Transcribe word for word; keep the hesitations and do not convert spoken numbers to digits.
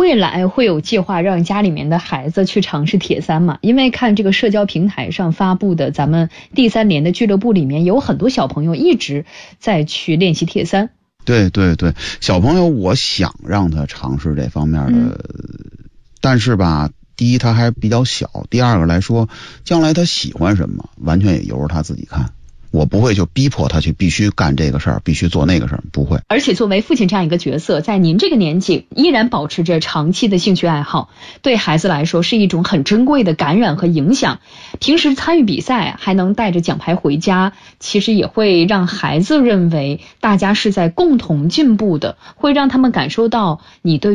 未来会有计划让家里面的孩子去尝试铁三吗？因为看这个社交平台上发布的咱们第三年的俱乐部里面，有很多小朋友一直在去练习铁三。 对对对，小朋友我想让他尝试这方面的、嗯、但是吧，第一他还比较小，第二个来说将来他喜欢什么完全也由着他自己看，我不会就逼迫他去必须干这个事儿，必须做那个事儿，不会。 而且作为父亲这样一个角色，在您这个年纪依然保持着长期的兴趣爱好，对孩子来说是一种很珍贵的感染和影响。平时参与比赛还能带着奖牌回家，其实也会让孩子认为大家是在共同进步的，会让他们感受到你对